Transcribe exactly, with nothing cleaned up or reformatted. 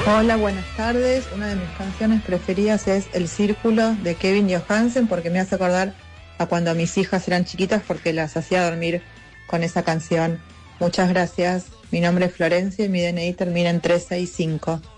Hola, buenas tardes. Una de mis canciones preferidas es El Círculo de Kevin Johansen porque me hace acordar a cuando mis hijas eran chiquitas porque las hacía dormir con esa canción. Muchas gracias. Mi nombre es Florencia y mi D N I termina en trescientos sesenta y cinco.